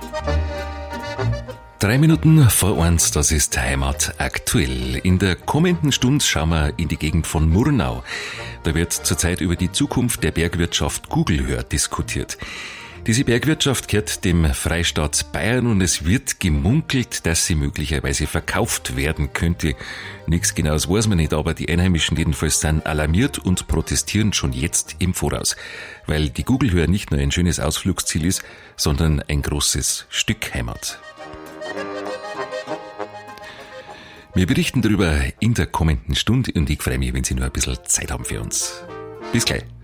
3 Minuten vor 1, das ist Heimat aktuell. In der kommenden Stunde schauen wir in die Gegend von Murnau. Da wird zurzeit über die Zukunft der Bergwirtschaft Gugelhör diskutiert. Diese Bergwirtschaft gehört dem Freistaat Bayern und es wird gemunkelt, dass sie möglicherweise verkauft werden könnte. Nichts Genaues weiß man nicht, aber die Einheimischen jedenfalls sind alarmiert und protestieren schon jetzt im Voraus, weil die Gugelhör nicht nur ein schönes Ausflugsziel ist, sondern ein großes Stück Heimat. Wir berichten darüber in der kommenden Stunde und ich freue mich, wenn Sie nur ein bisschen Zeit haben für uns. Bis gleich.